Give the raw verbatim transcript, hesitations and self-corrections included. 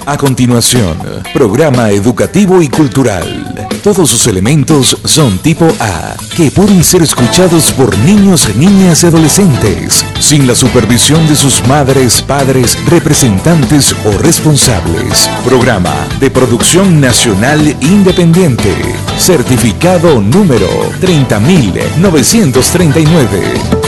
A continuación, programa educativo y cultural. Todos sus elementos son tipo A, que pueden ser escuchados por niños, niñas y adolescentes, sin la supervisión de sus madres, padres, representantes o responsables. Programa de producción nacional independiente. Certificado número treinta mil novecientos treinta y nueve.